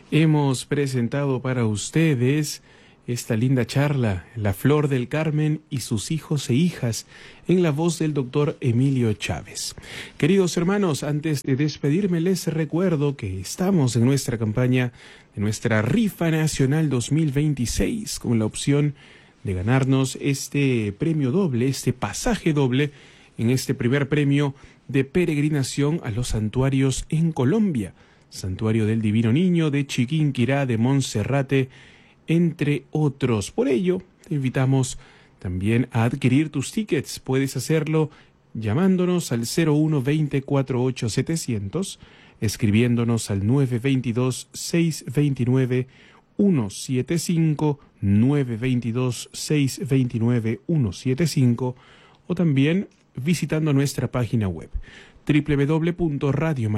Hemos presentado para ustedes esta linda charla, La Flor del Carmen y sus hijos e hijas, en la voz del doctor Emilio Chávez. Queridos hermanos, antes de despedirme les recuerdo que estamos en nuestra campaña de nuestra Rifa Nacional 2026 con la opción de ganarnos este premio doble, este pasaje doble en este primer premio de peregrinación a los santuarios en Colombia. Santuario del Divino Niño, de Chiquinquirá, de Monserrate, entre otros. Por ello, te invitamos también a adquirir tus tickets. Puedes hacerlo llamándonos al 0120-48-700, escribiéndonos al 922-629-175, 922-629-175, o también visitando nuestra página web www.radiomaria.com.